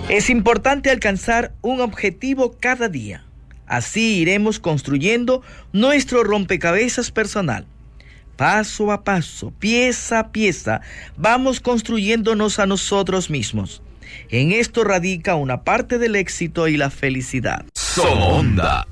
Es importante alcanzar un objetivo cada día. Así iremos construyendo nuestro rompecabezas personal. Paso a paso, pieza a pieza, vamos construyéndonos a nosotros mismos. En esto radica una parte del éxito y la felicidad. Somos Onda.